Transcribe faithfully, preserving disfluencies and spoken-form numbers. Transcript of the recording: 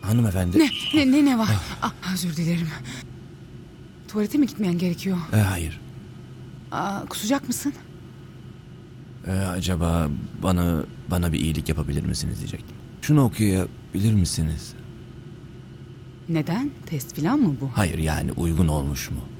hanımefendi. Ne? Ne ne, ne var? Ah, özür dilerim. Tuvalete mi gitmeyen gerekiyor? E, hayır. Aa, kusacak mısın? E, acaba bana bana bir iyilik yapabilir misiniz diyecektim. Şunu okuyabilir misiniz? Neden? Test falan mı bu? Hayır, yani uygun olmuş mu?